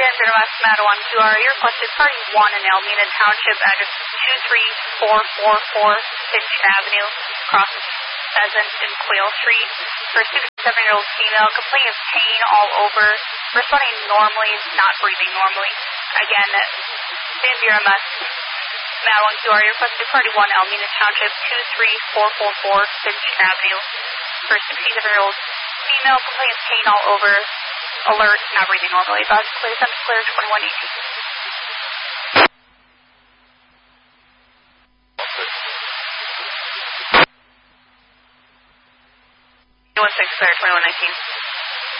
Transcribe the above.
San Bernardino, Mattawan, QR. Your requested party 1 in Alameda Township, address 23444 Finch Avenue, across Pheasant and Quail Street. For a 67-year-old female, complaint of pain all over, responding normally, not breathing normally. Again, San Bernardino, Mattawan, QR. Your requested party 1 Alameda Township, 23444 Finch Avenue. For a 67-year-old female, complaint of pain all over, alert, not breathing normally. Bus clear, Sun clear, 2118. 16 clear, 2119.